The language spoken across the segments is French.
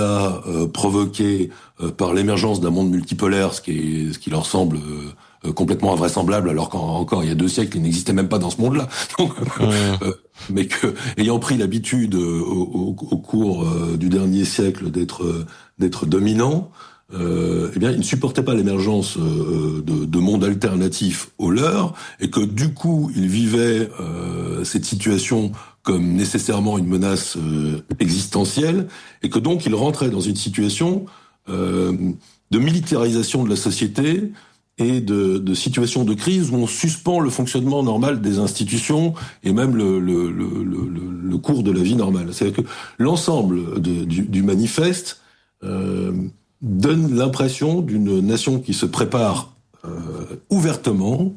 provoqué par l'émergence d'un monde multipolaire, ce qui leur semble complètement invraisemblable, alors qu'encore il y a 2 siècles, il n'existait même pas dans ce monde-là. Donc, mais que, ayant pris l'habitude au cours du dernier siècle d'être dominant, eh bien, ils ne supportaient pas l'émergence de mondes alternatifs au leur, et que du coup, ils vivaient cette situation comme nécessairement une menace existentielle, et que donc ils rentraient dans une situation de militarisation de la société et de situation de crise où on suspend le fonctionnement normal des institutions et même le cours de la vie normale. C'est-à-dire que l'ensemble du manifeste donne l'impression d'une nation qui se prépare ouvertement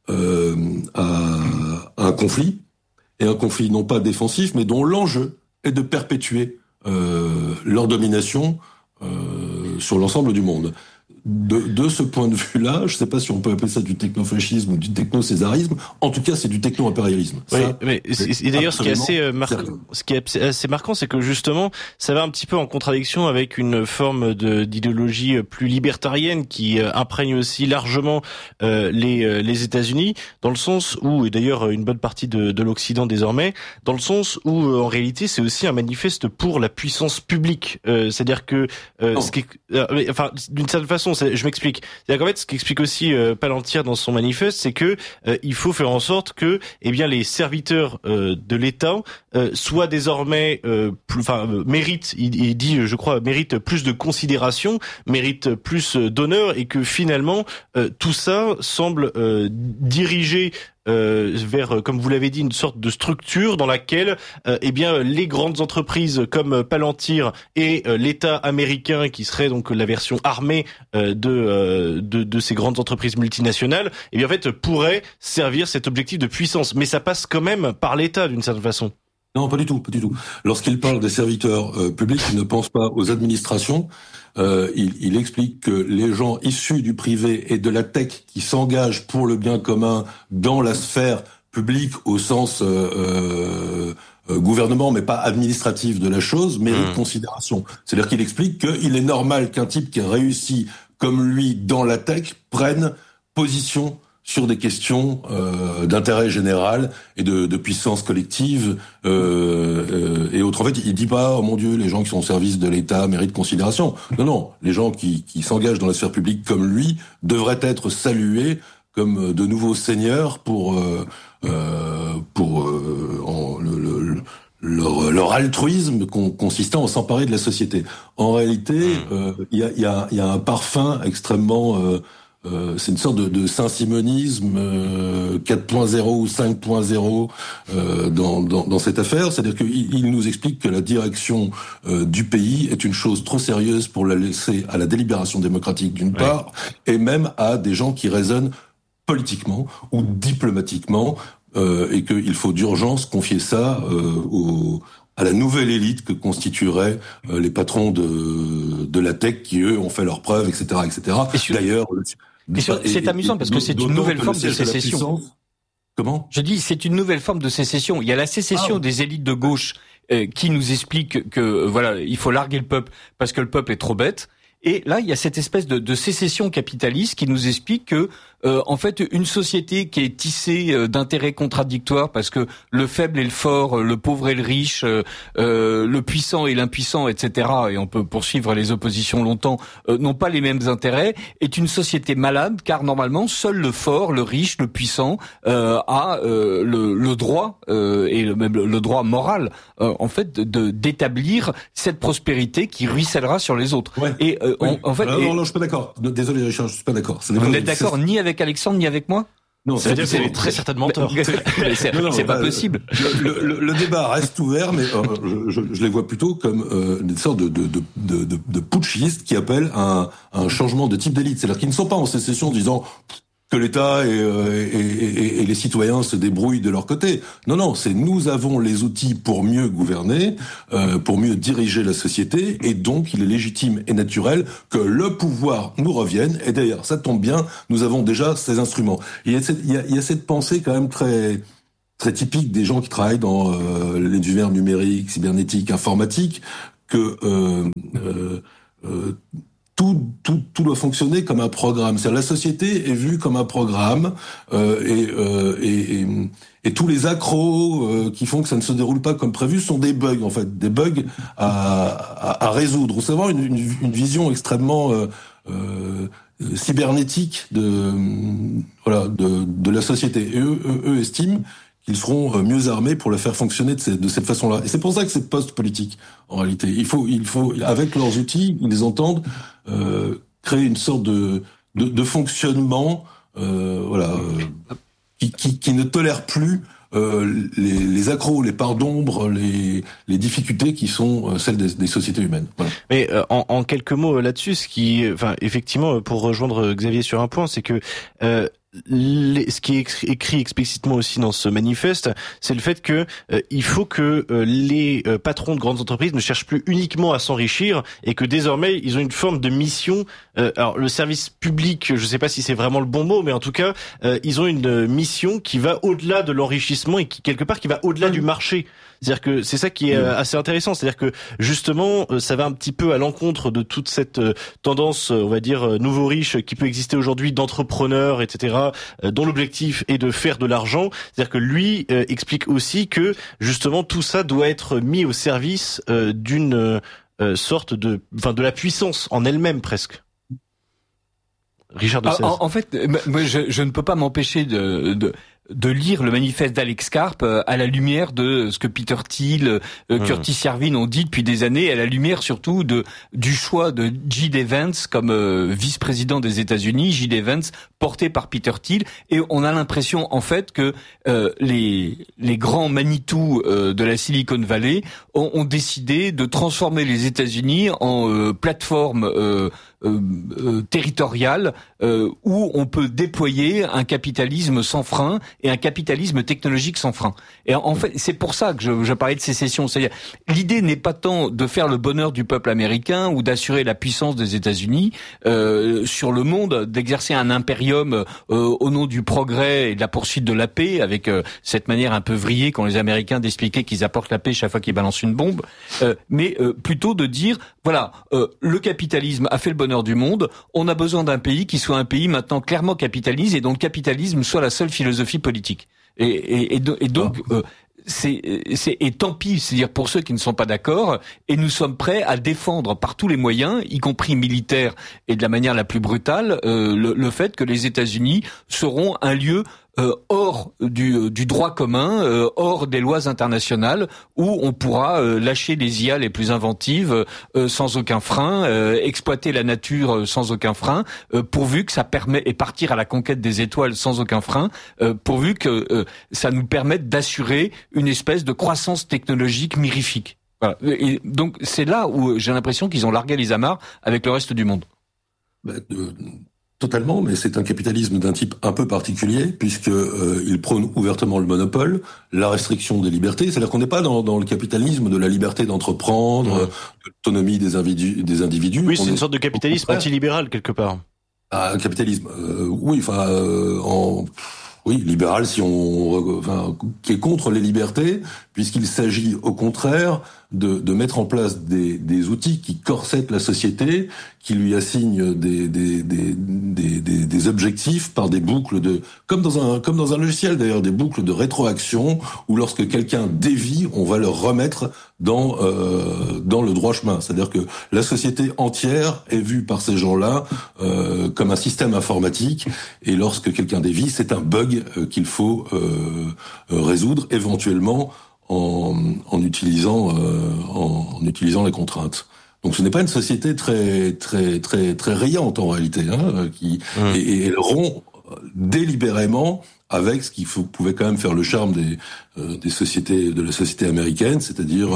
à un conflit, et un conflit non pas défensif, mais dont l'enjeu est de perpétuer leur domination sur l'ensemble du monde. De ce point de vue-là, je ne sais pas si on peut appeler ça du technofascisme ou du techno-césarisme. En tout cas, c'est du techno-impérialisme. Oui, mais et d'ailleurs, ce qui est assez marquant, c'est que justement, ça va un petit peu en contradiction avec une forme d'idéologie plus libertarienne qui imprègne aussi largement les États-Unis, dans le sens où, et d'ailleurs une bonne partie de l'Occident désormais, dans le sens où en réalité, c'est aussi un manifeste pour la puissance publique. C'est-à-dire que d'une certaine façon, je m'explique. C'est-à-dire qu'en fait, ce qu'explique aussi Palantir dans son manifeste, c'est que il faut faire en sorte que, eh bien, les serviteurs de l'État soient désormais méritent. Il dit, je crois, méritent plus de considération, méritent plus d'honneur, et que finalement tout ça semble diriger vers, comme vous l'avez dit, une sorte de structure dans laquelle eh bien les grandes entreprises comme Palantir et l'État américain, qui serait donc la version armée de ces grandes entreprises multinationales, eh bien en fait pourraient servir cet objectif de puissance. Mais ça passe quand même par l'État d'une certaine façon. Non, pas du tout. Lorsqu'il parle des serviteurs publics, il ne pense pas aux administrations. Il explique que les gens issus du privé et de la tech qui s'engagent pour le bien commun dans la sphère publique au sens gouvernement, mais pas administratif de la chose, méritent considération. C'est-à-dire qu'il explique qu'il est normal qu'un type qui a réussi comme lui dans la tech prenne position sur des questions d'intérêt général et de puissance collective et autres. En fait, il dit pas, oh mon Dieu, les gens qui sont au service de l'État méritent considération. Non, les gens qui s'engagent dans la sphère publique comme lui devraient être salués comme de nouveaux seigneurs pour leur altruisme consistant à s'emparer de la société. En réalité, il y a un parfum extrêmement c'est une sorte de saint-simonisme 4.0 ou 5.0 dans cette affaire. C'est-à-dire qu'il nous explique que la direction du pays est une chose trop sérieuse pour la laisser à la délibération démocratique d'une part, et même à des gens qui raisonnent politiquement ou diplomatiquement, et qu'il faut d'urgence confier ça à la nouvelle élite que constitueraient les patrons de la tech qui, eux, ont fait leurs preuves, etc., etc. D'ailleurs, c'est amusant parce que c'est une nouvelle forme de sécession. Comment ? Je dis, c'est une nouvelle forme de sécession. Il y a la sécession des élites de gauche qui nous explique que voilà, il faut larguer le peuple parce que le peuple est trop bête. Et là, il y a cette espèce de sécession capitaliste qui nous explique que en fait, une société qui est tissée d'intérêts contradictoires, parce que le faible et le fort, le pauvre et le riche, le puissant et l'impuissant, etc., et on peut poursuivre les oppositions longtemps, n'ont pas les mêmes intérêts, est une société malade, car normalement, seul le fort, le riche, le puissant a le droit, et même le droit moral, en fait, d'établir cette prospérité qui ruissellera sur les autres. Ouais. Et en fait, non, je suis pas d'accord. Désolé, Richard, je suis pas d'accord. Vous n'êtes d'accord ni avec Alexandre ni avec moi ? Non, c'est-à-dire que c'est très certainement tort. C'est pas possible. Le débat reste ouvert, mais je les vois plutôt comme une sorte de putschistes qui appellent un changement de type d'élite. C'est-à-dire qu'ils ne sont pas en sécession disant que l'État et les citoyens se débrouillent de leur côté. Non, c'est nous avons les outils pour mieux gouverner, pour mieux diriger la société, et donc il est légitime et naturel que le pouvoir nous revienne. Et d'ailleurs, ça tombe bien, nous avons déjà ces instruments. Il y a cette pensée quand même très typique des gens qui travaillent dans l'univers numérique, cybernétique, informatique, que tout doit fonctionner comme un programme. C'est-à-dire la société est vue comme un programme et tous les accros qui font que ça ne se déroule pas comme prévu sont des bugs, en fait, des bugs à résoudre. C'est vraiment une vision extrêmement cybernétique de la société. Et eux estiment qu'ils seront mieux armés pour le faire fonctionner de cette façon-là. Et c'est pour ça que c'est post-politique, en réalité. Il faut, avec leurs outils, ils entendent créer une sorte de fonctionnement, qui ne tolère plus les accros, les parts d'ombre, les difficultés qui sont celles des sociétés humaines. Voilà. Mais en quelques mots là-dessus, effectivement, pour rejoindre Xavier sur un point, c'est que ce qui est écrit explicitement aussi dans ce manifeste, c'est le fait que il faut que les patrons de grandes entreprises ne cherchent plus uniquement à s'enrichir et que désormais ils ont une forme de mission. Alors le service public, je ne sais pas si c'est vraiment le bon mot, mais en tout cas ils ont une mission qui va au-delà de l'enrichissement et qui quelque part qui va au-delà du marché. C'est-à-dire que c'est ça qui est assez intéressant, c'est-à-dire que justement ça va un petit peu à l'encontre de toute cette tendance, on va dire nouveau riche qui peut exister aujourd'hui d'entrepreneurs, etc., dont l'objectif est de faire de l'argent. C'est-à-dire que lui explique aussi que justement tout ça doit être mis au service d'une sorte de la puissance en elle-même presque. Richard de Sèze. En fait, moi, je ne peux pas m'empêcher de lire le manifeste d'Alex Karp à la lumière de ce que Peter Thiel, Curtis Yarvin ont dit depuis des années, à la lumière surtout du choix de J.D. Vance comme vice-président des États-Unis, J.D. Vance porté par Peter Thiel, et on a l'impression en fait que les grands Manitou de la Silicon Valley ont décidé de transformer les États-Unis en plateforme territoriale où on peut déployer un capitalisme sans frein et un capitalisme technologique sans frein. Et en fait, c'est pour ça que je parlais de sécession. C'est-à-dire, l'idée n'est pas tant de faire le bonheur du peuple américain ou d'assurer la puissance des États-Unis sur le monde, d'exercer un impérium au nom du progrès et de la poursuite de la paix, avec cette manière un peu vrillée qu'ont les Américains d'expliquer qu'ils apportent la paix chaque fois qu'ils balancent une bombe, mais plutôt de dire, voilà, le capitalisme a fait le bonheur du monde, on a besoin d'un pays qui soit un pays maintenant clairement capitaliste et dont le capitalisme soit la seule philosophie politique. Et donc et tant pis, c'est-à-dire pour ceux qui ne sont pas d'accord, et nous sommes prêts à défendre par tous les moyens, y compris militaires et de la manière la plus brutale, le fait que les États-Unis seront un lieu hors du droit commun, hors des lois internationales, où on pourra lâcher les IA les plus inventives sans aucun frein, exploiter la nature sans aucun frein, pourvu que ça permet, et partir à la conquête des étoiles sans aucun frein, pourvu que ça nous permette d'assurer une espèce de croissance technologique mirifique. Voilà. Et donc c'est là où j'ai l'impression qu'ils ont largué les amarres avec le reste du monde. Totalement, mais c'est un capitalisme d'un type un peu particulier, puisque il prône ouvertement le monopole, la restriction des libertés. C'est-à-dire qu'on n'est pas dans le capitalisme de la liberté d'entreprendre, de l'autonomie des individus. Oui, c'est une sorte de capitalisme antilibéral quelque part. Un capitalisme, oui, oui, libéral qui est contre les libertés, puisqu'il s'agit au contraire de mettre en place des outils qui corsettent la société, qui lui assignent des objectifs par des boucles comme dans un logiciel d'ailleurs, des boucles de rétroaction où lorsque quelqu'un dévie, on va le remettre dans le droit chemin. C'est-à-dire que la société entière est vue par ces gens-là comme un système informatique, et lorsque quelqu'un dévie, c'est un bug qu'il faut résoudre éventuellement en utilisant les contraintes. Donc ce n'est pas une société très très très très riante en réalité, et elle rompt délibérément avec ce qui pouvait quand même faire le charme des sociétés, de la société américaine, c'est-à-dire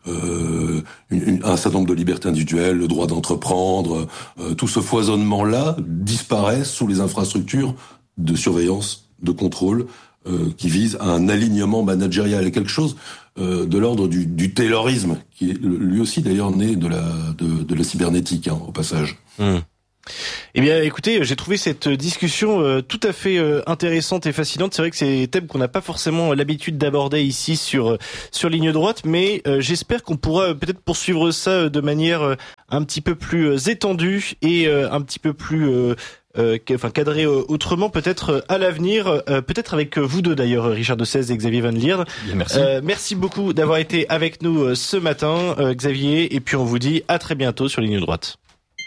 un certain nombre de libertés individuelles, le droit d'entreprendre, tout ce foisonnement-là disparaît sous les infrastructures de surveillance, de contrôle, qui vise à un alignement managérial et quelque chose de l'ordre du taylorisme, qui est lui aussi d'ailleurs né de la cybernétique, au passage. Eh bien, écoutez, j'ai trouvé cette discussion tout à fait intéressante et fascinante. C'est vrai que c'est des thèmes qu'on n'a pas forcément l'habitude d'aborder ici sur Ligne Droite, mais j'espère qu'on pourra peut-être poursuivre ça de manière un petit peu plus étendue et un petit peu plus cadré autrement peut-être à l'avenir, peut-être avec vous deux d'ailleurs, Richard de Sèze et Xavier Van Lierde. Merci. Merci beaucoup d'avoir été avec nous ce matin, Xavier, et puis on vous dit à très bientôt sur Ligne Droite.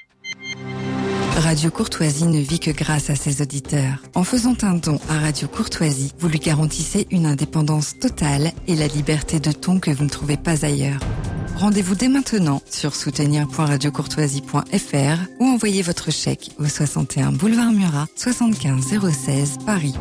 Radio Courtoisie ne vit que grâce à ses auditeurs. En faisant un don à Radio Courtoisie, vous lui garantissez une indépendance totale et la liberté de ton que vous ne trouvez pas ailleurs. Rendez-vous dès maintenant sur soutenir.radiocourtoisie.fr ou envoyez votre chèque au 61 boulevard Murat, 75 016 Paris.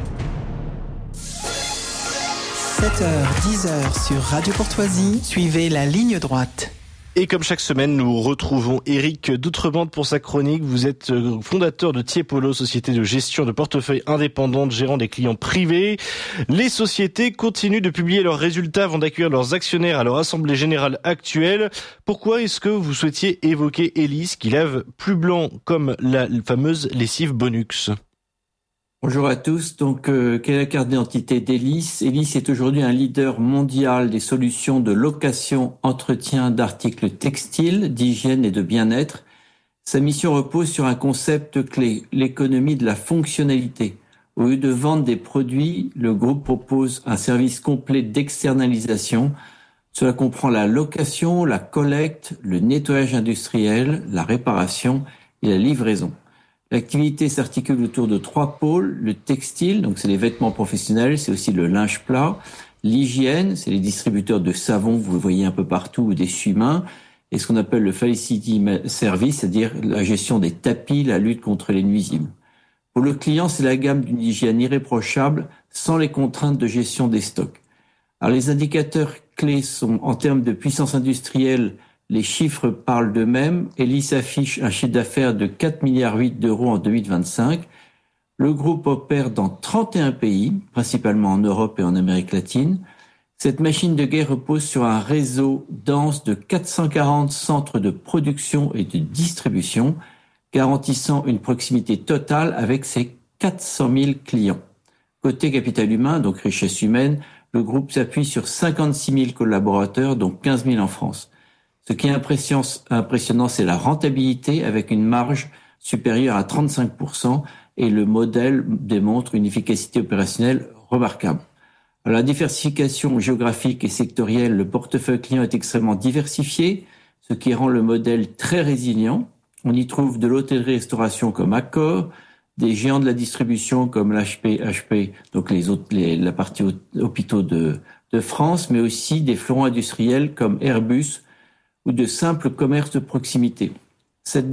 7h, 10h sur Radio Courtoisie, suivez la Ligne Droite. Et comme chaque semaine, nous retrouvons Éric d'Outre-Bande pour sa chronique. Vous êtes fondateur de Tiepolo, société de gestion de portefeuille indépendante, gérant des clients privés. Les sociétés continuent de publier leurs résultats avant d'accueillir leurs actionnaires à leur assemblée générale actuelle. Pourquoi est-ce que vous souhaitiez évoquer Elis, qui lave plus blanc comme la fameuse lessive Bonux ? Bonjour à tous. Donc, quelle est la carte d'identité d'Elis ? Elis est aujourd'hui un leader mondial des solutions de location, entretien d'articles textiles, d'hygiène et de bien-être. Sa mission repose sur un concept clé, l'économie de la fonctionnalité. Au lieu de vendre des produits, le groupe propose un service complet d'externalisation. Cela comprend la location, la collecte, le nettoyage industriel, la réparation et la livraison. L'activité s'articule autour de 3 pôles. Le textile, donc c'est les vêtements professionnels, c'est aussi le linge plat. L'hygiène, c'est les distributeurs de savon, vous le voyez un peu partout, ou d'essuie-mains. Et ce qu'on appelle le Felicity Service, c'est-à-dire la gestion des tapis, la lutte contre les nuisibles. Pour le client, c'est la gamme d'une hygiène irréprochable, sans les contraintes de gestion des stocks. Alors les indicateurs clés sont en termes de puissance industrielle. Les chiffres parlent d'eux-mêmes. Elis affiche un chiffre d'affaires de 4,8 milliards d'euros en 2025. Le groupe opère dans 31 pays, principalement en Europe et en Amérique latine. Cette machine de guerre repose sur un réseau dense de 440 centres de production et de distribution, garantissant une proximité totale avec ses 400 000 clients. Côté capital humain, donc richesse humaine, le groupe s'appuie sur 56 000 collaborateurs, dont 15 000 en France. Ce qui est impressionnant, c'est la rentabilité avec une marge supérieure à 35% et le modèle démontre une efficacité opérationnelle remarquable. Alors, la diversification géographique et sectorielle, le portefeuille client est extrêmement diversifié, ce qui rend le modèle très résilient. On y trouve de l'hôtellerie-restauration comme Accor, des géants de la distribution comme l'HP, donc la partie hôpitaux de France, mais aussi des fleurons industriels comme Airbus, ou de simples commerces de proximité. Cette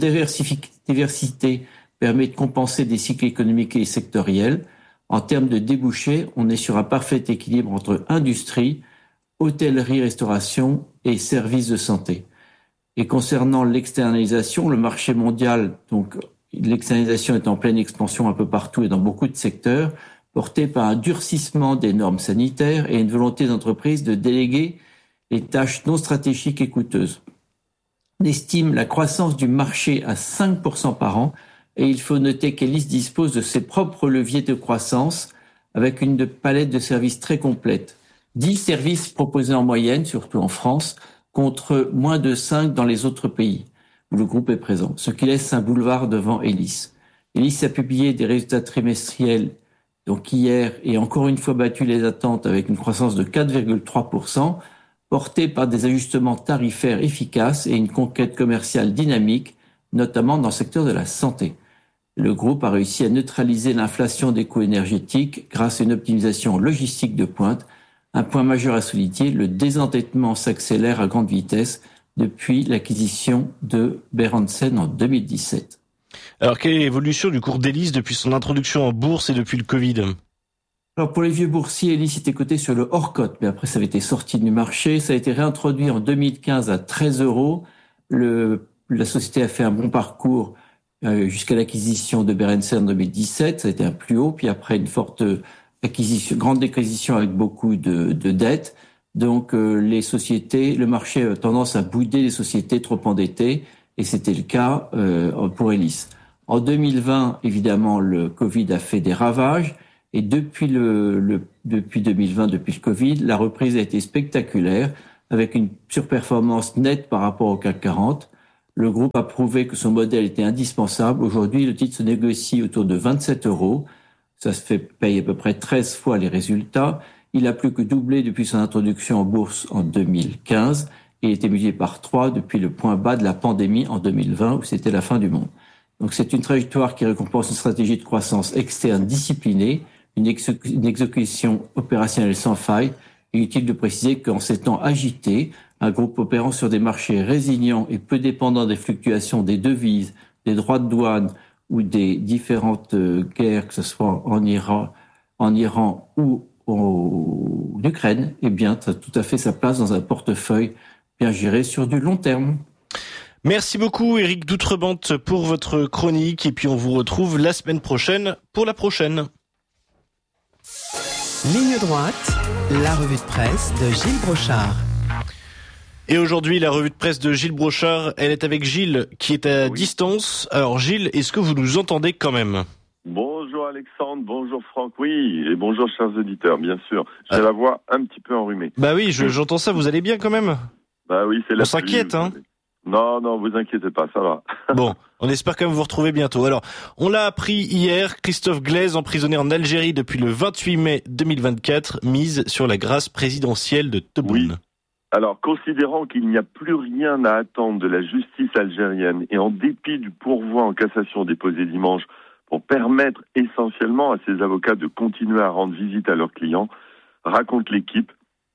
diversité permet de compenser des cycles économiques et sectoriels. En termes de débouchés, on est sur un parfait équilibre entre industrie, hôtellerie, restauration et services de santé. Et concernant l'externalisation, le marché mondial, donc l'externalisation est en pleine expansion un peu partout et dans beaucoup de secteurs, porté par un durcissement des normes sanitaires et une volonté d'entreprise de déléguer les tâches non stratégiques et coûteuses. On estime la croissance du marché à 5% par an et il faut noter qu'Elis dispose de ses propres leviers de croissance avec une palette de services très complète. 10 services proposés en moyenne, surtout en France, contre moins de 5 dans les autres pays où le groupe est présent, ce qui laisse un boulevard devant Elis. Elis a publié des résultats trimestriels donc hier et encore une fois battu les attentes avec une croissance de 4,3%, porté par des ajustements tarifaires efficaces et une conquête commerciale dynamique, notamment dans le secteur de la santé. Le groupe a réussi à neutraliser l'inflation des coûts énergétiques grâce à une optimisation logistique de pointe. Un point majeur à souligner, le désendettement s'accélère à grande vitesse depuis l'acquisition de Berendsen en 2017. Alors, quelle est l'évolution du cours d'Elis depuis son introduction en bourse et depuis le Covid ? Alors pour les vieux boursiers, Elis était coté sur le hors-cote, mais après ça avait été sorti du marché. Ça a été réintroduit en 2015 à 13 €. La société a fait un bon parcours jusqu'à l'acquisition de Berendsen en 2017. Ça a été un plus haut, puis après une forte grande acquisition avec beaucoup de dettes. Donc le marché a tendance à bouder les sociétés trop endettées, et c'était le cas pour Elis. En 2020, évidemment, le Covid a fait des ravages. Et depuis depuis 2020, depuis le Covid, la reprise a été spectaculaire, avec une surperformance nette par rapport au CAC 40. Le groupe a prouvé que son modèle était indispensable. Aujourd'hui, le titre se négocie autour de 27 €. Ça se fait payer à peu près 13 fois les résultats. Il a plus que doublé depuis son introduction en bourse en 2015. Et il a été multiplié par 3 depuis le point bas de la pandémie en 2020, où c'était la fin du monde. Donc c'est une trajectoire qui récompense une stratégie de croissance externe disciplinée, une exécution opérationnelle sans faille. Inutile de préciser qu'en ces temps agités, un groupe opérant sur des marchés résilients et peu dépendants des fluctuations des devises, des droits de douane ou des différentes guerres, que ce soit en Iran ou en Ukraine, eh bien, ça a tout à fait sa place dans un portefeuille bien géré sur du long terme. Merci beaucoup Éric Doutrebente pour votre chronique et puis on vous retrouve la semaine prochaine pour la prochaine. Ligne droite, la revue de presse de Gilles Brochard. Et aujourd'hui, la revue de presse de Gilles Brochard, elle est avec Gilles qui est à distance. Alors Gilles, est-ce que vous nous entendez quand même ? Bonjour Alexandre, bonjour Franck, oui, et bonjour chers auditeurs, bien sûr. J'ai la voix un petit peu enrhumée. Bah oui, j'entends ça, vous allez bien quand même ? Bah oui, c'est la On s'inquiète, hein ? Non, vous inquiétez pas, ça va. Bon, on espère quand même vous retrouver bientôt. Alors, on l'a appris hier, Christophe Glaise, emprisonné en Algérie depuis le 28 mai 2024, mise sur la grâce présidentielle de Tebboune. Oui. Alors, considérant qu'il n'y a plus rien à attendre de la justice algérienne et en dépit du pourvoi en cassation déposé dimanche pour permettre essentiellement à ses avocats de continuer à rendre visite à leurs clients, raconte l'équipe,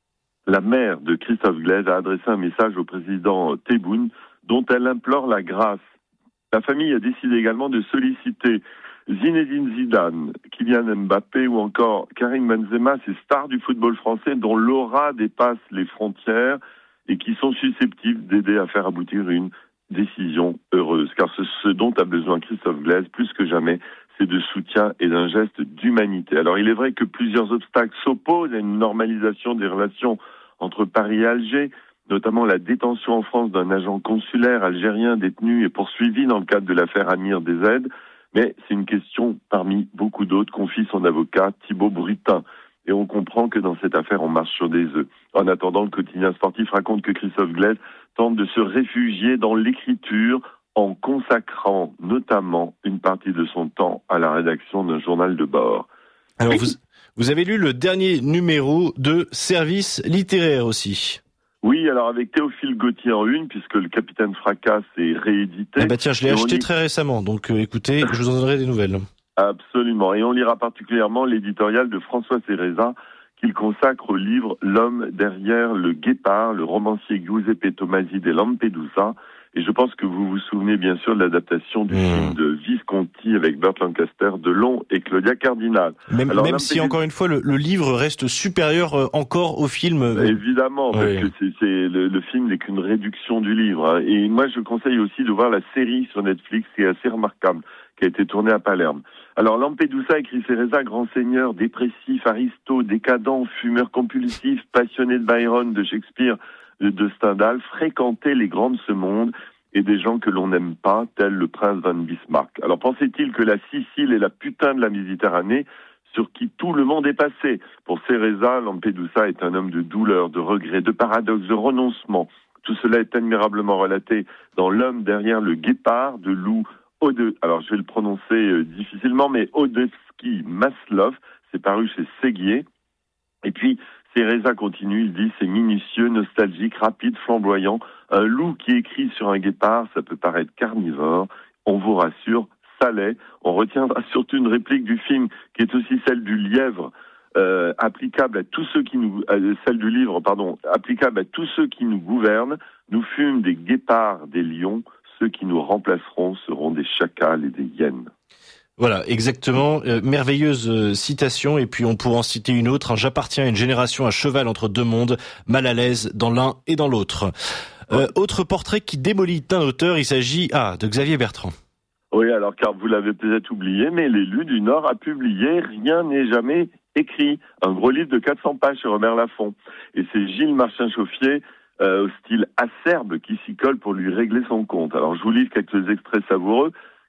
la mère de Christophe Glaise a adressé un message au président Tebboune dont elle implore la grâce. La famille a décidé également de solliciter Zinedine Zidane, Kylian Mbappé ou encore Karim Benzema, ces stars du football français dont l'aura dépasse les frontières et qui sont susceptibles d'aider à faire aboutir une décision heureuse. Car ce dont a besoin Christophe Glaise, plus que jamais, c'est de soutien et d'un geste d'humanité. Alors il est vrai que plusieurs obstacles s'opposent à une normalisation des relations entre Paris et Alger, notamment la détention en France d'un agent consulaire algérien détenu et poursuivi dans le cadre de l'affaire Amir DZ. Mais c'est une question parmi beaucoup d'autres, confie son avocat Thibaut Brutin. Et on comprend que dans cette affaire, on marche sur des œufs. En attendant, le quotidien sportif raconte que Christophe Glaise tente de se réfugier dans l'écriture en consacrant notamment une partie de son temps à la rédaction d'un journal de bord. Alors vous avez lu le dernier numéro de Service littéraire aussi. Oui, alors avec Théophile Gautier en une, puisque le Capitaine Fracasse est réédité. Ah bah tiens, je l'ai acheté très récemment, donc écoutez, je vous en donnerai des nouvelles. Absolument, et on lira particulièrement l'éditorial de François Ceresa, qu'il consacre au livre L'homme derrière le guépard, le romancier Giuseppe Tomasi de Lampedusa. Et je pense que vous vous souvenez bien sûr de l'adaptation du film de Visconti avec Burt Lancaster, Delon et Claudia Cardinal. Même si encore une fois le livre reste supérieur encore au film. Évidemment, parce que le film n'est qu'une réduction du livre. Hein. Et moi je conseille aussi de voir la série sur Netflix qui est assez remarquable, qui a été tournée à Palerme. Alors Lampedusa, écrit Ceresa, grand seigneur, dépressif, aristo, décadent, fumeur compulsif, passionné de Byron, de Shakespeare, de Stendhal, fréquenter les grands de ce monde et des gens que l'on n'aime pas, tels le prince von Bismarck. Alors pensait-il que la Sicile est la putain de la Méditerranée sur qui tout le monde est passé? Pour Ceresa, Lampedusa est un homme de douleur, de regret, de paradoxe, de renoncement. Tout cela est admirablement relaté dans L'homme derrière le guépard de Lou alors je vais le prononcer difficilement, mais Odevsky Maslov, c'est paru chez Séguier. Et puis Ceresa continue, il dit, c'est minutieux, nostalgique, rapide, flamboyant. Un loup qui écrit sur un guépard, ça peut paraître carnivore. On vous rassure, ça l'est. On retiendra surtout une réplique du film qui est aussi celle du lièvre, applicable à tous ceux qui nous, celle du livre, pardon, applicable à tous ceux qui nous gouvernent. Nous fûmes des guépards, des lions. Ceux qui nous remplaceront seront des chacals et des hyènes. Voilà, exactement. Merveilleuse citation. Et puis on pourra en citer une autre. J'appartiens à une génération à cheval entre deux mondes, mal à l'aise dans l'un et dans l'autre. Autre portrait qui démolit un auteur, il s'agit de Xavier Bertrand. Oui, alors car vous l'avez peut-être oublié, mais l'élu du Nord a publié Rien n'est jamais écrit, un gros livre de 400 pages chez Robert Laffont. Et c'est Gilles Marchin-Chauffier, au style acerbe, qui s'y colle pour lui régler son compte. Alors je vous livre quelques extraits savoureux.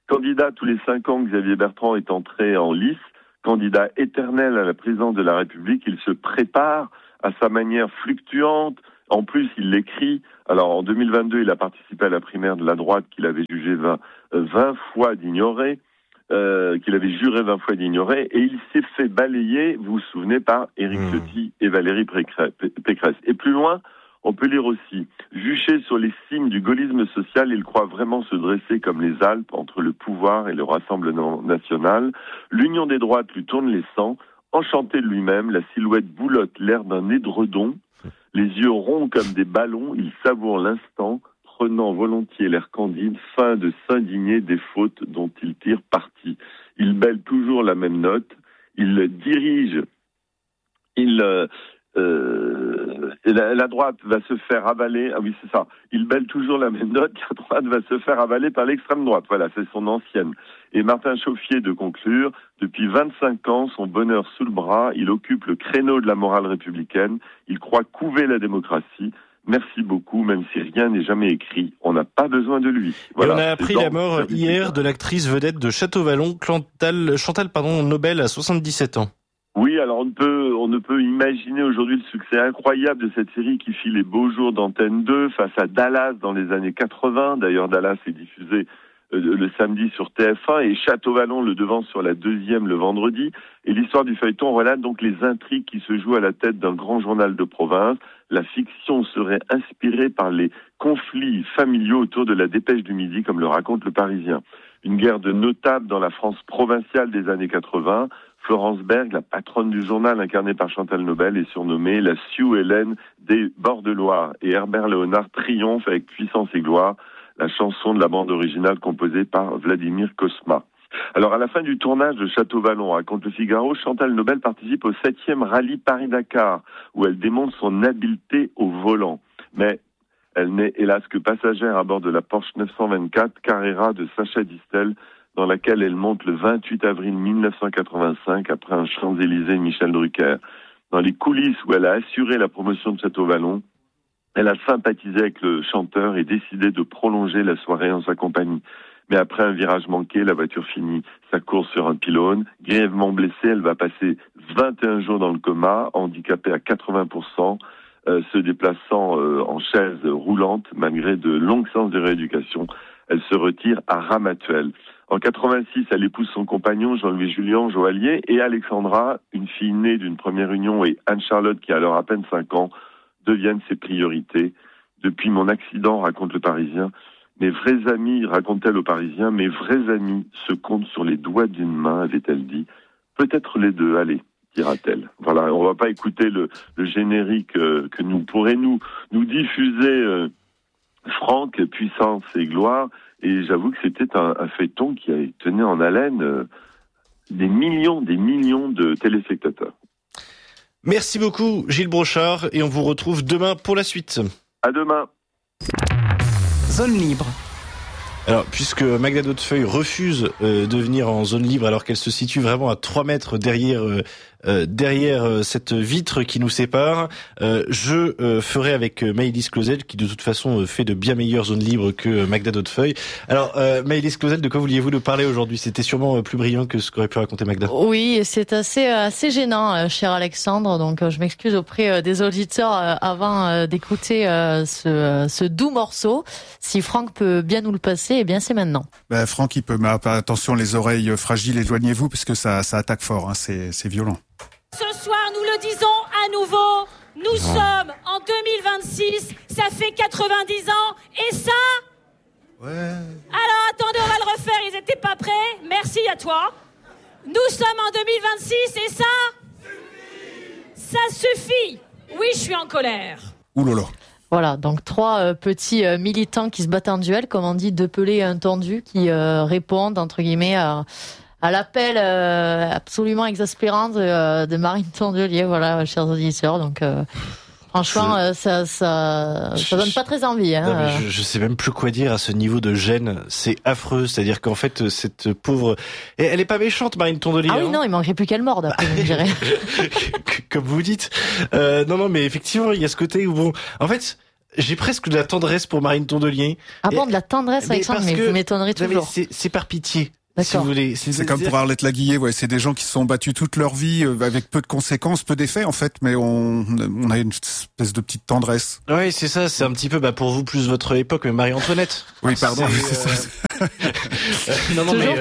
Candidat tous les 5 ans, Xavier Bertrand est entré en lice. Candidat éternel à la présidence de la République, il se prépare à sa manière fluctuante. En plus, il l'écrit. Alors, en 2022, il a participé à la primaire de la droite qu'il avait jugé 20 fois d'ignorer, qu'il avait juré 20 fois d'ignorer, et il s'est fait balayer, vous vous souvenez, par Éric Ciotti et Valérie Pécresse. Et plus loin, on peut lire aussi, juché sur les cimes du gaullisme social, il croit vraiment se dresser comme les Alpes entre le pouvoir et le Rassemblement national. L'union des droites lui tourne les sangs. Enchanté de lui-même, la silhouette boulotte l'air d'un édredon. Les yeux ronds comme des ballons, il savoure l'instant, prenant volontiers l'air candide, fin de s'indigner des fautes dont il tire parti. Il bêle toujours la même note, il dirige, la droite va se faire avaler, ah oui c'est ça, il bêle toujours la même note, la droite va se faire avaler par l'extrême droite, voilà, c'est son ancienne. Et Martin Chauffier de conclure, depuis 25 ans, son bonheur sous le bras, il occupe le créneau de la morale républicaine, il croit couver la démocratie. Merci beaucoup, même si rien n'est jamais écrit, on n'a pas besoin de lui. Voilà, et on a appris la mort hier de l'actrice vedette de Château-Vallon, Chantal Nobel, à 77 ans. Oui, alors on ne peut imaginer aujourd'hui le succès incroyable de cette série qui fit les beaux jours d'Antenne 2 face à Dallas dans les années 80. D'ailleurs, Dallas est diffusé le samedi sur TF1 et Château-Vallon le devance sur la 2e le vendredi. Et l'histoire du feuilleton relate donc les intrigues qui se jouent à la tête d'un grand journal de province. La fiction serait inspirée par les conflits familiaux autour de la Dépêche du Midi, comme le raconte le Parisien. Une guerre de notables dans la France provinciale des années 80. Florence Berg, la patronne du journal incarnée par Chantal Nobel, est surnommée la Sue Hélène des Bords de Loire. Et Herbert Léonard triomphe avec puissance et gloire, la chanson de la bande originale composée par Vladimir Cosma. Alors, à la fin du tournage de Château-Vallon, raconte le Figaro, Chantal Nobel participe au 7e rallye Paris-Dakar, où elle démontre son habileté au volant. Mais elle n'est hélas que passagère à bord de la Porsche 924 Carrera de Sacha Distel, dans laquelle elle monte le 28 avril 1985 après un Champs-Élysées Michel Drucker. Dans les coulisses où elle a assuré la promotion de Château-Vallon, elle a sympathisé avec le chanteur et décidé de prolonger la soirée en sa compagnie. Mais après un virage manqué, la voiture finit sa course sur un pylône. Grièvement blessée, elle va passer 21 jours dans le coma, handicapée à 80%, se déplaçant en chaise roulante malgré de longues séances de rééducation. Elle se retire à Ramatuelle. En 86, elle épouse son compagnon Jean-Louis Julien Joaillier et Alexandra, une fille née d'une première union, et Anne-Charlotte, qui a alors à peine 5 ans, deviennent ses priorités. Depuis mon accident, raconte le Parisien, mes vrais amis, raconte-t-elle au Parisien, mes vrais amis se comptent sur les doigts d'une main, avait-elle dit. Peut-être les deux, allez, dira-t-elle. Voilà, on va pas écouter le générique que nous pourrait nous diffuser Franck, puissance et gloire. Et j'avoue que c'était un feuilleton qui tenait en haleine des millions de téléspectateurs. Merci beaucoup Gilles Brochard et on vous retrouve demain pour la suite. À demain. Zone libre. Alors, puisque Magda Hautefeuille refuse de venir en zone libre alors qu'elle se situe vraiment à 3 mètres derrière cette vitre qui nous sépare, je ferai avec Maëlys Clausel, qui de toute façon fait de bien meilleures zones libres que Magda Hautefeuille. Alors, Maëlys Clausel, de quoi vouliez-vous nous parler aujourd'hui ? C'était sûrement plus brillant que ce qu'aurait pu raconter Magda. Oui, c'est assez gênant, cher Alexandre. Donc, je m'excuse auprès des auditeurs avant d'écouter ce doux morceau. Si Franck peut bien nous le passer, eh bien, c'est maintenant. Franck, il peut, mais attention, les oreilles fragiles, éloignez-vous, parce que ça attaque fort, hein, c'est violent. Ce soir, nous le disons à nouveau, nous sommes en 2026, ça fait 90 ans, et ça... Ouais. Alors, attendez, on va le refaire, ils étaient pas prêts. Merci à toi. Nous sommes en 2026, et ça... Ça suffit. Oui, je suis en colère. Ouh là là. Voilà, donc 3 petits militants qui se battent en duel, comme on dit, 2 pelés et un tendu, qui répondent, entre guillemets, à l'appel absolument exaspérant de Marine Tondelier, voilà, chers auditeurs. Donc, franchement, ça donne pas très envie. Hein. Non, mais je sais même plus quoi dire à ce niveau de gêne. C'est affreux. C'est-à-dire qu'en fait, cette pauvre... Et elle est pas méchante, Marine Tondelier. Ah oui, non, il manquerait plus qu'elle morde, après, je dirais. Comme vous dites. Non, mais effectivement, il y a ce côté où, bon... En fait... j'ai presque de la tendresse pour Marine Tondelier. Ah bon, de la tendresse, Alexandre, mais vous m'étonnerez toujours. C'est par pitié. D'accord. Si vous voulez. C'est comme pour Arlette Laguillet, ouais, c'est des gens qui se sont battus toute leur vie avec peu de conséquences, peu d'effets en fait, mais on a une espèce de petite tendresse. Oui, c'est ça, c'est un petit peu pour vous plus votre époque, mais Marie-Antoinette. Oui, pardon. Non, mais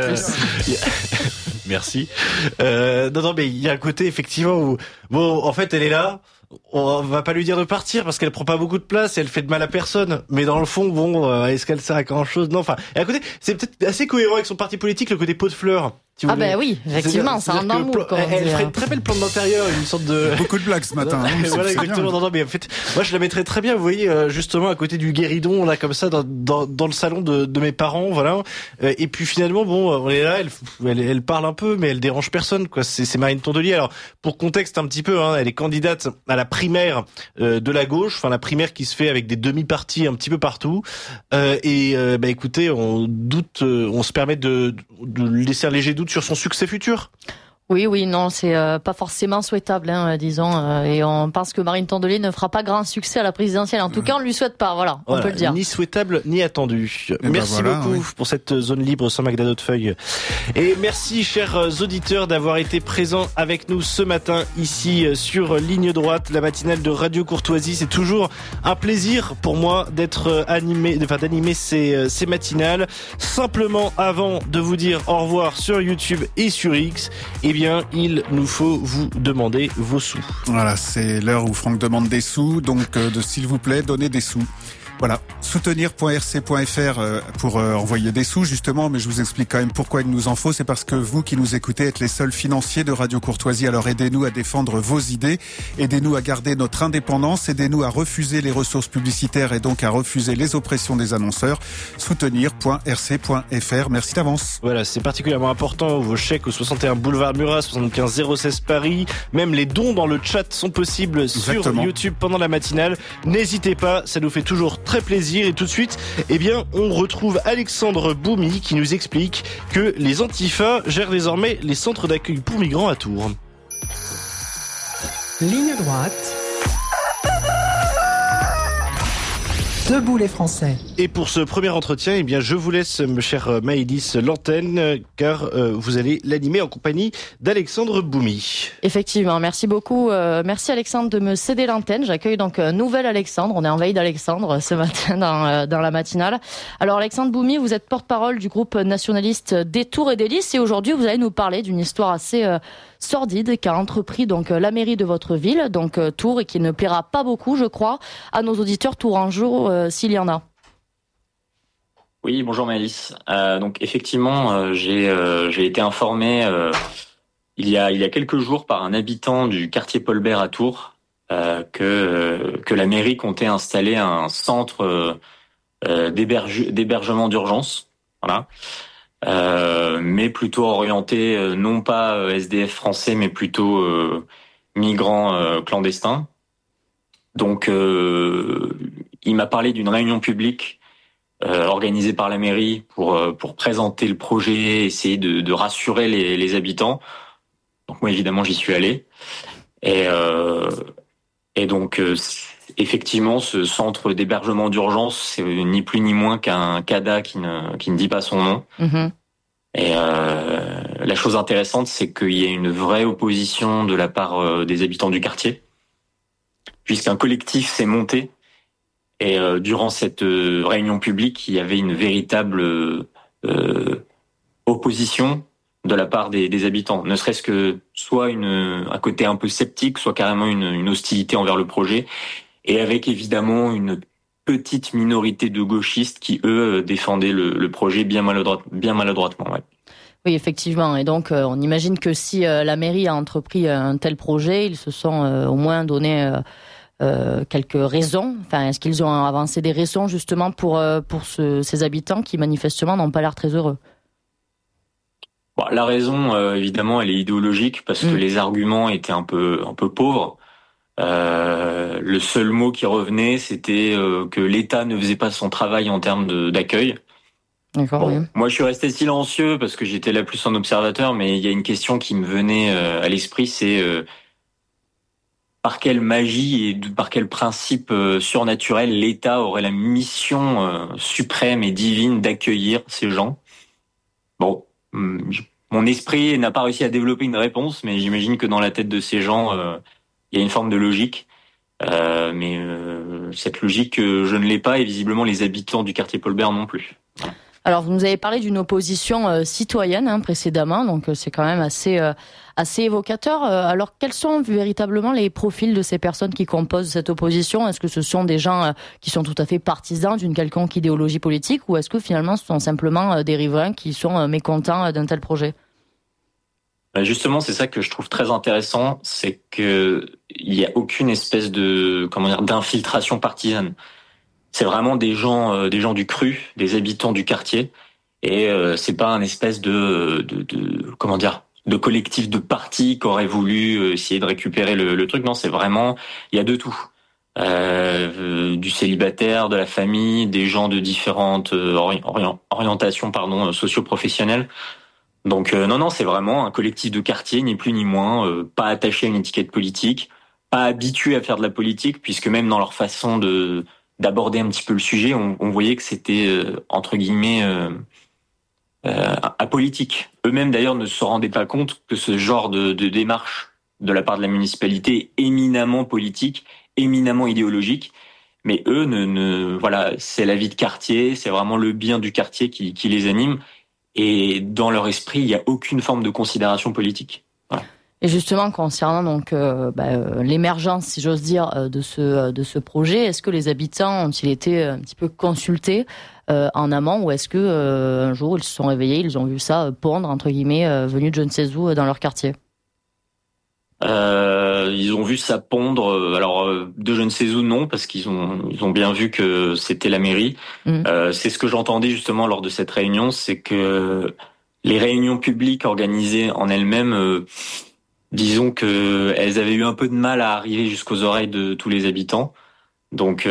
merci. Non, mais il y a un côté effectivement où bon, en fait, elle est là. On va pas lui dire de partir parce qu'elle prend pas beaucoup de place et elle fait de mal à personne. Mais dans le fond, bon, est-ce qu'elle sert à grand chose? Non, enfin, et à côté, c'est peut-être assez cohérent avec son parti politique, le côté pot de fleurs. Si vous voulez. Oui, effectivement, c'est un amour. Elle ferait une très belle plante d'intérieur, une sorte de... Beaucoup de blagues ce matin. Voilà, exactement. Non, mais en fait, moi, je la mettrais très bien, vous voyez, justement, à côté du guéridon, là, comme ça, dans le salon de mes parents, voilà. Et puis, finalement, bon, on est là, elle parle un peu, mais elle dérange personne, quoi. C'est Marine Tondelier. Alors, pour contexte un petit peu, elle est candidate à la primaire, de la gauche, enfin, la primaire qui se fait avec des demi-partis un petit peu partout. Écoutez, on se permet de laisser un léger doute sur son succès futur. Oui, non, c'est pas forcément souhaitable, disons. Et on pense que Marine Tondelier ne fera pas grand succès à la présidentielle. En tout cas, on lui souhaite pas. Voilà, on peut le dire. Ni souhaitable, ni attendu. Merci beaucoup pour cette zone libre sans Magda Hautefeuille. Et merci, chers auditeurs, d'avoir été présents avec nous ce matin ici sur Ligne Droite, la matinale de Radio Courtoisie. C'est toujours un plaisir pour moi d'animer ces matinales. Simplement, avant de vous dire au revoir sur YouTube et sur X, il nous faut vous demander vos sous. Voilà, c'est l'heure où Franck demande des sous, donc s'il vous plaît, donnez des sous. Voilà, soutenir.rc.fr pour envoyer des sous justement, mais je vous explique quand même pourquoi il nous en faut. C'est parce que vous qui nous écoutez êtes les seuls financiers de Radio Courtoisie, alors aidez-nous à défendre vos idées, aidez-nous à garder notre indépendance, aidez-nous à refuser les ressources publicitaires et donc à refuser les oppressions des annonceurs. Soutenir.rc.fr, merci d'avance. Voilà, c'est particulièrement important, vos chèques au 61 boulevard Murat, 75 016 Paris, même les dons dans le chat sont possibles. Exactement. Sur YouTube pendant la matinale. N'hésitez pas, ça nous fait toujours très plaisir. Et tout de suite, on retrouve Alexandre Boumy qui nous explique que les Antifa gèrent désormais les centres d'accueil pour migrants à Tours. Ligne droite. Debout les Français. Et pour ce premier entretien, je vous laisse, chère Maëlys, l'antenne, car vous allez l'animer en compagnie d'Alexandre Boumy. Effectivement, merci beaucoup. Merci Alexandre de me céder l'antenne. J'accueille donc un nouvel Alexandre. On est en veille d'Alexandre ce matin dans la matinale. Alors Alexandre Boumy, vous êtes porte-parole du groupe nationaliste des Tours et des Lys, et aujourd'hui vous allez nous parler d'une histoire assez sordide qu'a entrepris donc la mairie de votre ville, donc Tours, et qui ne plaira pas beaucoup, je crois, à nos auditeurs tourangeaux, s'il y en a. Oui, bonjour Maëlys. Donc effectivement, j'ai été informé il y a quelques jours par un habitant du quartier Paul Bert à Tours que la mairie comptait installer un centre d'hébergement d'urgence. Voilà. Mais plutôt orienté non pas SDF français, mais plutôt migrants clandestins. Donc, il m'a parlé d'une réunion publique organisée par la mairie pour présenter le projet, essayer de rassurer les habitants. Donc moi, évidemment, j'y suis allé. Et donc, effectivement, ce centre d'hébergement d'urgence, c'est ni plus ni moins qu'un CADA qui ne dit pas son nom. Mmh. Et la chose intéressante, c'est qu'il y a une vraie opposition de la part des habitants du quartier, puisqu'un collectif s'est monté. Et durant cette réunion publique, il y avait une véritable opposition de la part des habitants. Ne serait-ce que soit un côté un peu sceptique, soit carrément une hostilité envers le projet. Et avec évidemment une petite minorité de gauchistes qui, eux, défendaient le projet bien maladroitement. Ouais. Oui, effectivement. Et donc, on imagine que si la mairie a entrepris un tel projet, ils se sont au moins donné quelques raisons. Enfin, est-ce qu'ils ont avancé des raisons justement pour ces habitants qui manifestement n'ont pas l'air très heureux? Bon, la raison, évidemment, elle est idéologique parce que les arguments étaient un peu pauvres. Le seul mot qui revenait, c'était que l'État ne faisait pas son travail en termes d'accueil. D'accord. Bon, oui. Moi, je suis resté silencieux parce que j'étais là plus en observateur, mais il y a une question qui me venait à l'esprit, c'est par quelle magie et par quel principe surnaturel l'État aurait la mission suprême et divine d'accueillir ces gens. Bon, mon esprit n'a pas réussi à développer une réponse, mais j'imagine que dans la tête de ces gens, il y a une forme de logique. Mais cette logique, je ne l'ai pas, et visiblement les habitants du quartier Paul Bert non plus. Alors, vous nous avez parlé d'une opposition citoyenne précédemment, donc c'est quand même assez évocateur. Alors, quels sont véritablement les profils de ces personnes qui composent cette opposition ? Est-ce que ce sont des gens qui sont tout à fait partisans d'une quelconque idéologie politique, ou est-ce que finalement ce sont simplement des riverains qui sont mécontents d'un tel projet ? Justement, c'est ça que je trouve très intéressant, c'est que il y a aucune espèce de d'infiltration partisane. C'est vraiment des gens du cru, des habitants du quartier, et c'est pas un espèce de collectif de partis qui aurait voulu essayer de récupérer le truc. Non, c'est vraiment, il y a de tout. Du célibataire, de la famille, des gens de différentes orientations socio-professionnelles. Donc non, c'est vraiment un collectif de quartier, ni plus ni moins, pas attaché à une étiquette politique, pas habitué à faire de la politique, puisque même dans leur façon d'aborder un petit peu le sujet, on voyait que c'était entre guillemets apolitique. Eux-mêmes d'ailleurs ne se rendaient pas compte que ce genre de démarche de la part de la municipalité est éminemment politique, éminemment idéologique. Mais eux voilà, c'est la vie de quartier, c'est vraiment le bien du quartier qui les anime. Et dans leur esprit, il n'y a aucune forme de considération politique. Voilà. Et justement, concernant donc l'émergence, si j'ose dire, de ce projet, est-ce que les habitants ont-ils été un petit peu consultés en amont, ou est-ce que un jour ils se sont réveillés, ils ont vu ça pondre entre guillemets, venu de je ne sais où dans leur quartier? Ils ont vu ça pondre. Alors de je ne sais où, non, parce qu'ils ont bien vu que c'était la mairie. C'est ce que j'entendais justement lors de cette réunion, c'est que les réunions publiques organisées en elles-mêmes, disons que elles avaient eu un peu de mal à arriver jusqu'aux oreilles de tous les habitants. Donc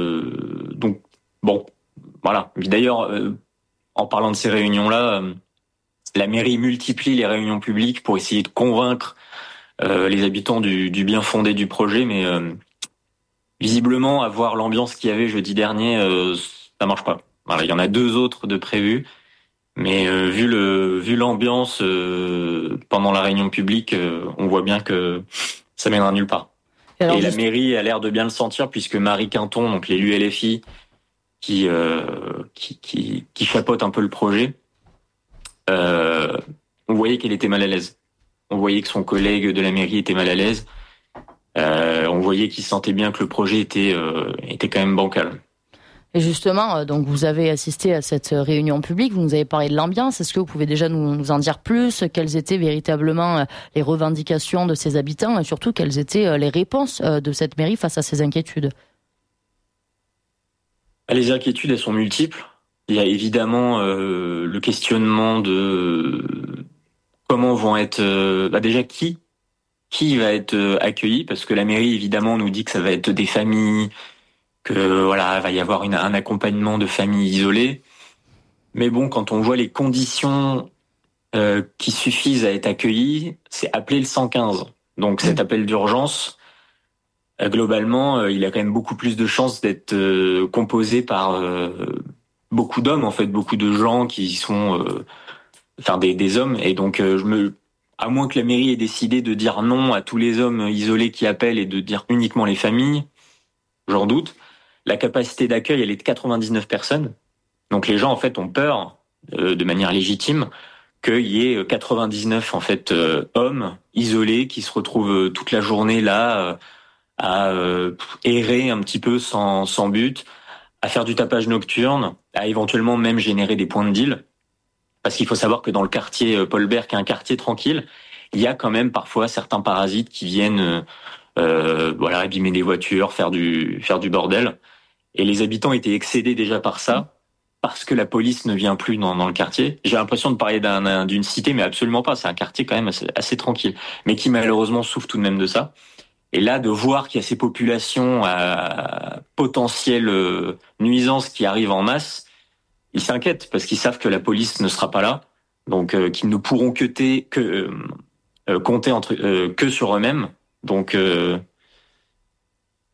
bon, voilà. D'ailleurs, en parlant de ces réunions-là, la mairie multiplie les réunions publiques pour essayer de convaincre les habitants du bien fondé du projet, mais visiblement, à voir l'ambiance qu'il y avait jeudi dernier, ça marche pas. Voilà, il y en a 2 autres de prévus, mais vu l'ambiance pendant la réunion publique, on voit bien que ça mènera nulle part. Et la mairie a l'air de bien le sentir, puisque Marie Quinton, donc l'élu LFI, qui chapeaute un peu le projet, on voyait qu'elle était mal à l'aise. On voyait que son collègue de la mairie était mal à l'aise. On voyait qu'il sentait bien que le projet était quand même bancal. Et justement, donc vous avez assisté à cette réunion publique, vous nous avez parlé de l'ambiance. Est-ce que vous pouvez déjà nous en dire plus? Quelles étaient véritablement les revendications de ces habitants, et surtout quelles étaient les réponses de cette mairie face à ces inquiétudes? Les inquiétudes, elles sont multiples. Il y a évidemment le questionnement de comment vont être déjà qui va être accueilli, parce que la mairie évidemment nous dit que ça va être des familles, que voilà, va y avoir un accompagnement de familles isolées. Mais bon, quand on voit les conditions qui suffisent à être accueillies, c'est appeler le 115. Donc cet appel d'urgence, globalement, il a quand même beaucoup plus de chances d'être composé par beaucoup d'hommes, en fait, beaucoup de gens qui sont des hommes. Et donc à moins que la mairie ait décidé de dire non à tous les hommes isolés qui appellent et de dire uniquement les familles, j'en doute. La capacité d'accueil, elle est de 99 personnes. Donc les gens, en fait, ont peur, de manière légitime, qu'il y ait 99, en fait, hommes isolés qui se retrouvent toute la journée là, à errer un petit peu sans but, à faire du tapage nocturne, à éventuellement même générer des points de deal. Parce qu'il faut savoir que dans le quartier Paul Bert, qui est un quartier tranquille, il y a quand même parfois certains parasites qui viennent abîmer des voitures, faire du bordel. Et les habitants étaient excédés déjà par ça, parce que la police ne vient plus dans le quartier. J'ai l'impression de parler d'une cité, mais absolument pas. C'est un quartier quand même assez tranquille, mais qui malheureusement souffre tout de même de ça. Et là, de voir qu'il y a ces populations à potentielle nuisance qui arrivent en masse, ils s'inquiètent parce qu'ils savent que la police ne sera pas là, donc qu'ils ne pourront compter que sur eux-mêmes. Donc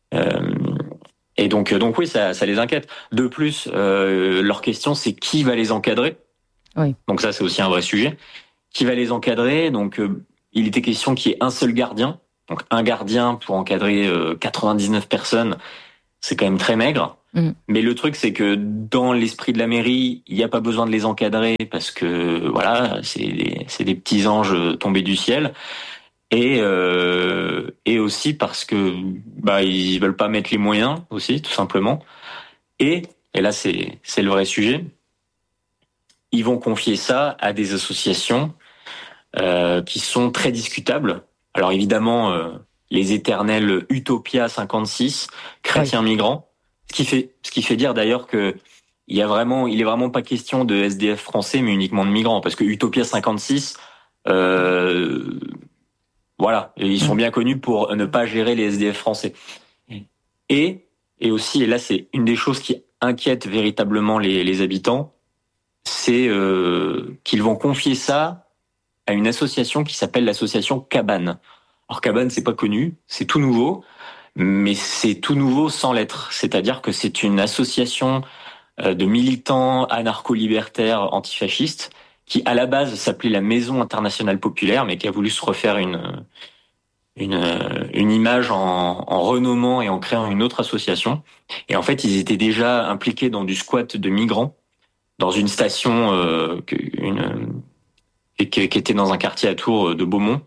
Et donc oui, ça les inquiète. De plus, leur question, c'est qui va les encadrer. Oui. Donc ça, c'est aussi un vrai sujet. Qui va les encadrer? Donc, il était question qu'il y ait un seul gardien. Donc, un gardien pour encadrer 99 personnes, c'est quand même très maigre. Mais le truc, c'est que dans l'esprit de la mairie, il n'y a pas besoin de les encadrer parce que voilà, c'est des petits anges tombés du ciel. Et aussi parce que ils veulent pas mettre les moyens aussi, tout simplement. Et là, c'est le vrai sujet. Ils vont confier ça à des associations qui sont très discutables. Alors évidemment, les éternels Utopia 56, chrétiens migrants, ce qui fait dire d'ailleurs que il est vraiment pas question de SDF français, mais uniquement de migrants, parce que Utopia 56, voilà, ils sont bien connus pour ne pas gérer les SDF français. Et aussi, et là c'est une des choses qui inquiète véritablement les habitants, c'est qu'ils vont confier ça à une association qui s'appelle l'association Cabane. Alors Cabane, c'est pas connu, c'est tout nouveau, mais c'est tout nouveau sans l'être. C'est-à-dire que c'est une association de militants anarcho-libertaires antifascistes qui, à la base, s'appelait la Maison internationale populaire, mais qui a voulu se refaire une image en renommant et en créant une autre association. Et en fait, ils étaient déjà impliqués dans du squat de migrants dans une station qui était dans un quartier à Tours de Beaumont.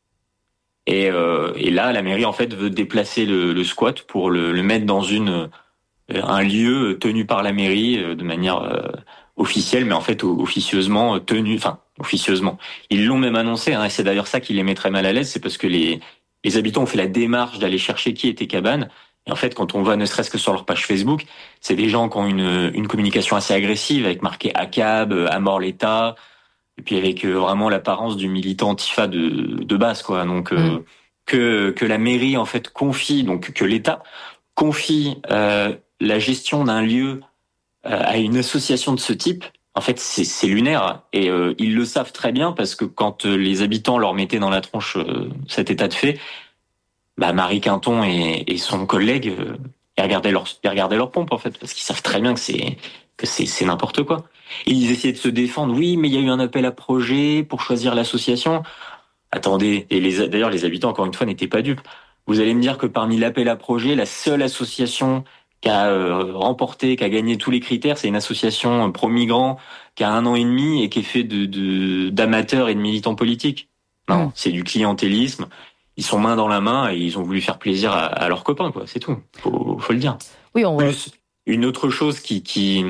Et là, la mairie en fait veut déplacer le squat pour le mettre dans un lieu tenu par la mairie de manière officielle, mais en fait officieusement tenu. Enfin, officieusement. Ils l'ont même annoncé, et c'est d'ailleurs ça qui les met très mal à l'aise, c'est parce que les habitants ont fait la démarche d'aller chercher qui était Cabane. Et en fait, quand on va ne serait-ce que sur leur page Facebook, c'est des gens qui ont une communication assez agressive, avec marqué ACAB, à mort l'État, et puis avec vraiment l'apparence du militant antifa de base, quoi. Donc que la mairie en fait confie, donc que l'État confie la gestion d'un lieu à une association de ce type, en fait c'est lunaire. Et ils le savent très bien parce que quand les habitants leur mettaient dans la tronche cet état de fait, Marie Quinton et son collègue ils regardaient leur pompe en fait, parce qu'ils savent très bien que c'est n'importe quoi. Et ils essayaient de se défendre. Oui, mais il y a eu un appel à projet pour choisir l'association. Attendez, et d'ailleurs les habitants encore une fois n'étaient pas dupes. Vous allez me dire que parmi l'appel à projet, la seule association qui a remporté, qui a gagné tous les critères, c'est une association pro-migrants qui a 1 an et demi et qui est fait d'amateurs et de militants politiques. Non, c'est du clientélisme. Ils sont main dans la main et ils ont voulu faire plaisir à leurs copains, quoi. C'est tout. Faut le dire. Oui, on voit. Une autre chose qui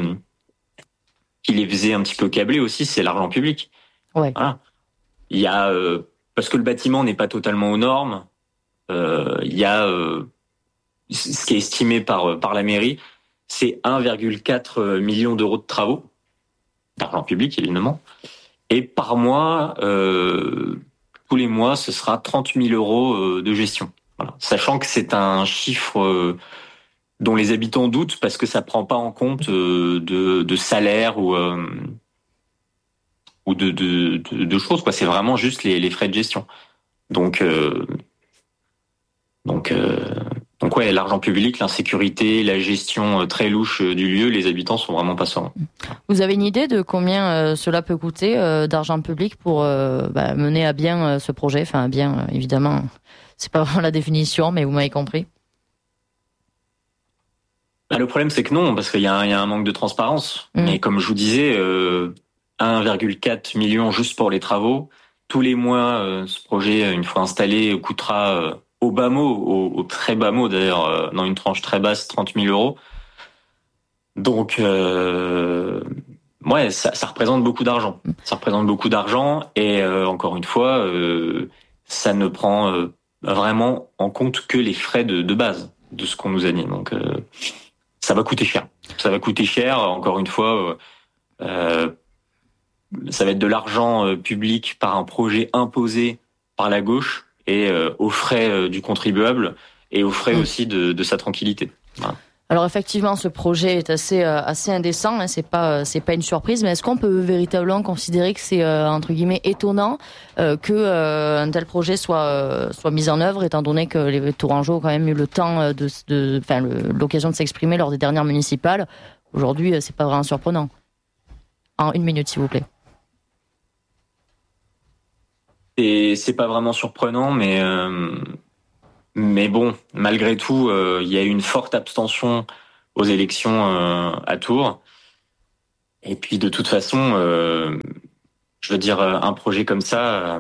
les faisait un petit peu câbler aussi, c'est l'argent public. Ouais. Voilà. Il y a parce que le bâtiment n'est pas totalement aux normes. Il y a ce qui est estimé par la mairie, c'est 1,4 million d'euros de travaux, d'argent public évidemment, et par mois, tous les mois, ce sera 30 000 euros de gestion. Voilà. Sachant que c'est un chiffre dont les habitants doutent parce que ça prend pas en compte de salaire ou de choses, quoi. C'est vraiment juste les frais de gestion. Donc ouais, l'argent public, l'insécurité, la gestion très louche du lieu, les habitants sont vraiment pas sereins. Vous avez une idée de combien cela peut coûter d'argent public pour mener à bien ce projet? Enfin, bien, évidemment, c'est pas vraiment la définition, mais vous m'avez compris. Le problème, c'est que non, parce qu'il y a un manque de transparence. Mais comme je vous disais, 1,4 million juste pour les travaux. Tous les mois, ce projet, une fois installé, coûtera au bas mot, au très bas mot d'ailleurs, dans une tranche très basse, 30 000 euros. Donc, ouais, ça représente beaucoup d'argent. Ça représente beaucoup d'argent et encore une fois, ça ne prend vraiment en compte que les frais de base de ce qu'on nous a dit. Donc, ça va coûter cher. Ça va coûter cher, encore une fois. Ça va être de l'argent public par un projet imposé par la gauche et aux frais du contribuable et aux frais aussi de sa tranquillité. Voilà. Alors effectivement, ce projet est assez indécent, hein, c'est pas une surprise, mais est-ce qu'on peut véritablement considérer que c'est entre guillemets étonnant que un tel projet soit mis en œuvre, étant donné que les Tourangeaux ont quand même eu le temps l'occasion de s'exprimer lors des dernières municipales. Aujourd'hui, c'est pas vraiment surprenant. En 1 minute, s'il vous plaît. Et c'est pas vraiment surprenant, mais bon, malgré tout, il y a eu une forte abstention aux élections à Tours. Et puis de toute façon, je veux dire, un projet comme ça,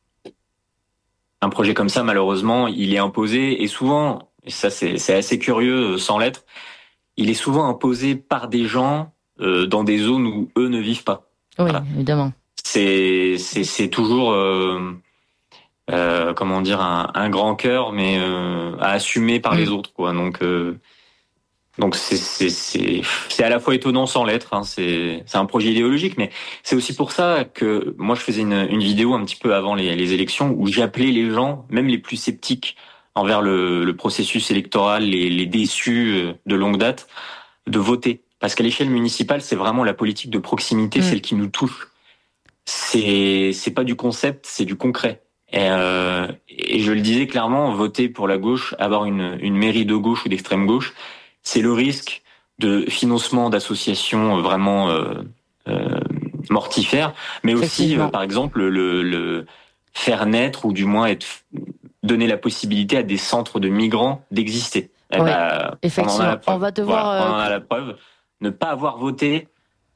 malheureusement, il est imposé, et souvent, et ça c'est assez curieux sans l'être, il est souvent imposé par des gens dans des zones où eux ne vivent pas. Oui, voilà. Évidemment. C'est toujours comment dire, un grand cœur, mais à assumer par les autres, quoi. Donc c'est à la fois étonnant sans l'être, hein. C'est un projet idéologique, mais c'est aussi pour ça que moi je faisais une vidéo un petit peu avant les élections où j'appelais les gens, même les plus sceptiques envers le processus électoral, les déçus de longue date, de voter. Parce qu'à l'échelle municipale, c'est vraiment la politique de proximité, celle qui nous touche. C'est pas du concept, c'est du concret. Et je le disais clairement, voter pour la gauche, avoir une mairie de gauche ou d'extrême gauche, c'est le risque de financement d'associations vraiment mortifères, mais aussi, par exemple, le faire naître ou du moins donner la possibilité à des centres de migrants d'exister. Effectivement, on va devoir... on en a la preuve. Ne pas avoir voté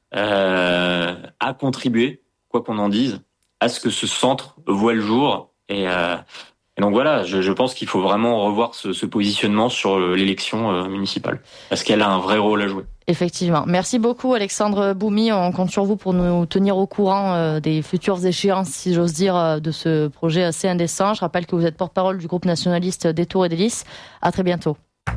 a contribué, quoi qu'on en dise, à ce que ce centre voit le jour. Et donc voilà, je pense qu'il faut vraiment revoir ce positionnement sur l'élection municipale, parce qu'elle a un vrai rôle à jouer. Effectivement. Merci beaucoup Alexandre Boumy, on compte sur vous pour nous tenir au courant des futures échéances, si j'ose dire, de ce projet assez indécent. Je rappelle que vous êtes porte-parole du groupe nationaliste des Tours et des Lys. À très bientôt.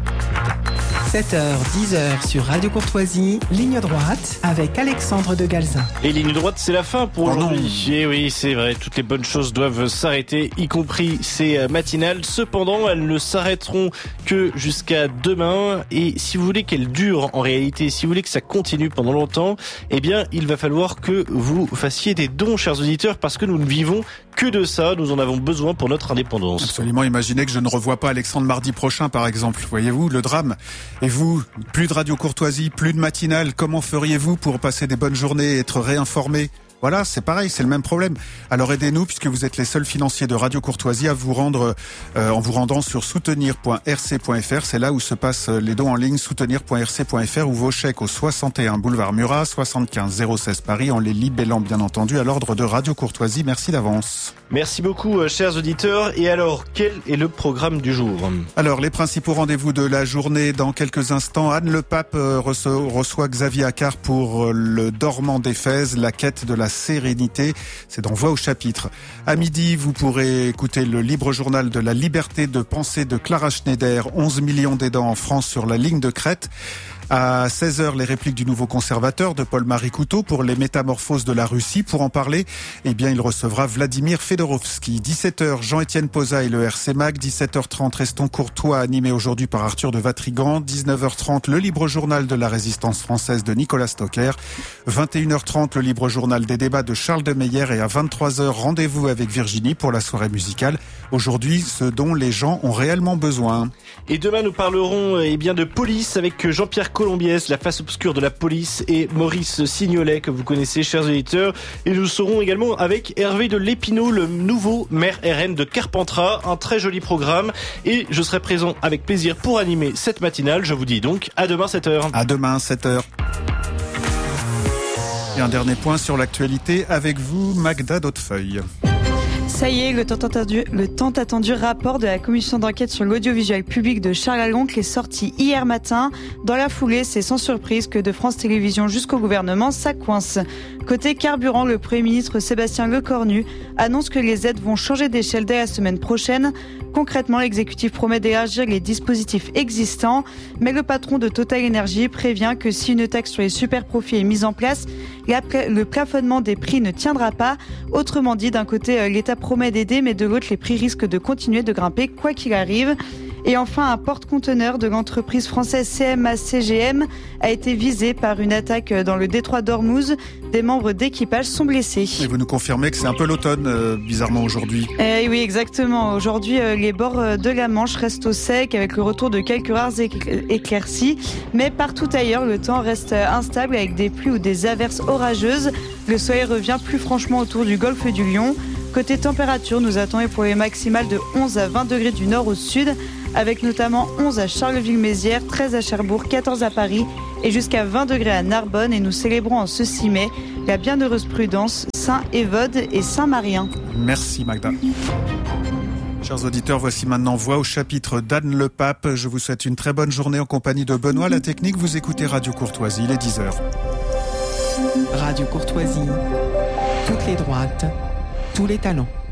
7h, 10h sur Radio Courtoisie, ligne droite avec Alexandre de Galzin. Et ligne droite, c'est la fin pour aujourd'hui. Et oui, c'est vrai, toutes les bonnes choses doivent s'arrêter, y compris ces matinales. Cependant, elles ne s'arrêteront que jusqu'à demain. Et si vous voulez qu'elles durent en réalité, si vous voulez que ça continue pendant longtemps, eh bien, il va falloir que vous fassiez des dons, chers auditeurs, parce que nous ne vivons que de ça. Nous en avons besoin pour notre indépendance. Absolument. Imaginez que je ne revois pas Alexandre mardi prochain, par exemple. Voyez-vous, le drame. Et vous, plus de Radio Courtoisie, plus de matinale, comment feriez-vous pour passer des bonnes journées et être réinformé ? Voilà, c'est pareil, c'est le même problème. Alors aidez-nous, puisque vous êtes les seuls financiers de Radio Courtoisie, à vous rendre en vous rendant sur soutenir.rc.fr. C'est là où se passent les dons en ligne, soutenir.rc.fr, ou vos chèques au 61 boulevard Murat, 75 016 Paris, en les libellant bien entendu à l'ordre de Radio Courtoisie. Merci d'avance. Merci beaucoup, chers auditeurs. Et alors, quel est le programme du jour ? Alors, les principaux rendez-vous de la journée dans quelques instants. Anne Le Pape reçoit Xavier Accart pour le Dormant d'Éphèse, la quête de la sérénité. C'est dans Voix au chapitre. À midi, vous pourrez écouter le libre journal de la liberté de penser de Clara Schneider, 11 millions d'aidants en France sur la ligne de crête. À 16h, les répliques du nouveau conservateur de Paul-Marie Couteau pour les métamorphoses de la Russie. Pour en parler, eh bien, il recevra Vladimir Fedorovski. 17h, Jean-Étienne Poza et le RC Mag. 17h30, Restons courtois, animé aujourd'hui par Arthur de Vatrigan. 19h30, le libre journal de la résistance française de Nicolas Stocker. 21h30, le libre journal des débats de Charles de Meyer. Et à 23h, rendez-vous avec Virginie pour la soirée musicale. Aujourd'hui, ce dont les gens ont réellement besoin. Et demain, nous parlerons de police avec Jean-Pierre Colombiès, la face obscure de la police, et Maurice Signolet, que vous connaissez, chers auditeurs. Et nous serons également avec Hervé de Lépinot, le nouveau maire RN de Carpentras. Un très joli programme. Et je serai présent avec plaisir pour animer cette matinale. Je vous dis donc à demain 7h. À demain 7h. Et un dernier point sur l'actualité avec vous, Magda Dautefeuille. Ça y est, le tant attendu rapport de la commission d'enquête sur l'audiovisuel public de Charles Algoncle est sorti hier matin. Dans la foulée, c'est sans surprise que de France Télévisions jusqu'au gouvernement, ça coince. Côté carburant, le Premier ministre Sébastien Lecornu annonce que les aides vont changer d'échelle dès la semaine prochaine. Concrètement, l'exécutif promet d'élargir les dispositifs existants, mais le patron de Total Energy prévient que si une taxe sur les superprofits est mise en place, le plafonnement des prix ne tiendra pas. Autrement dit, d'un côté, l'État promet d'aider, mais de l'autre, les prix risquent de continuer de grimper quoi qu'il arrive. Et enfin, un porte-conteneur de l'entreprise française CMA-CGM a été visé par une attaque dans le détroit d'Ormuz. Des membres d'équipage sont blessés. Et vous nous confirmez que c'est un peu l'automne, bizarrement, aujourd'hui. Oui, exactement. Aujourd'hui, les bords de la Manche restent au sec avec le retour de quelques rares éclaircies. Mais partout ailleurs, le temps reste instable avec des pluies ou des averses orageuses. Le soleil revient plus franchement autour du golfe du Lion. Côté température, nous attendons pour les maximales de 11 à 20 degrés du nord au sud, avec notamment 11 à Charleville-Mézières, 13 à Cherbourg, 14 à Paris et jusqu'à 20 degrés à Narbonne. Et nous célébrons en ce 6 mai la bienheureuse Prudence, Saint-Évode et Saint-Marien. Merci Magda. Chers auditeurs, voici maintenant Voix au chapitre d'Anne Le Pape. Je vous souhaite une très bonne journée en compagnie de Benoît La Technique. Vous écoutez Radio Courtoisie, il est 10h. Radio Courtoisie, toutes les droites, tous les talents.